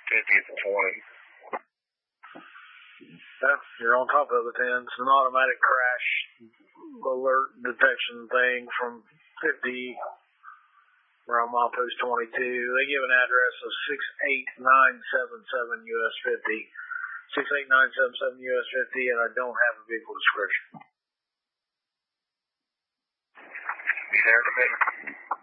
50th and 20. You're on top of it then. It's an automatic crash alert detection thing from 50 around milepost 22. They give an address of 68977 US 50. 68977 US 50, and I don't have a vehicle description. Be there in a minute.